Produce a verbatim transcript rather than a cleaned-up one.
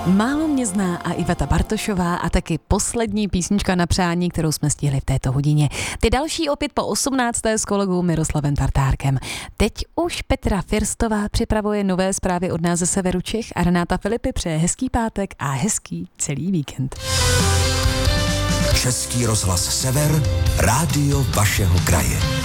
Málo mě zná a Iveta Bartošová a taky poslední písnička na přání, kterou jsme stihli v této hodině. Ty další opět po osmnácté s kolegou Miroslavem Tartárkem. Teď už Petra Firstová připravuje nové zprávy od nás ze severu Čech a Renáta Filipy přeje hezký pátek a hezký celý víkend. Český rozhlas Sever, rádio vašeho kraje.